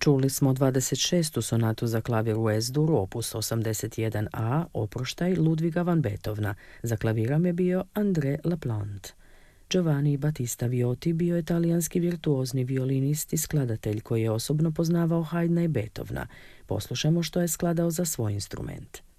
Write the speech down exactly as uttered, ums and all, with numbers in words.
Čuli smo dvadeset šestu sonatu za klavir u Es-dur, opus osamdeset jedan a, Oproštaj Ludviga van Beethovna. Za klavirom je bio André Laplante. Giovanni Battista Viotti bio je talijanski virtuozni violinist i skladatelj koji je osobno poznavao Haydna i Beethovna. Poslušamo što je skladao za svoj instrument.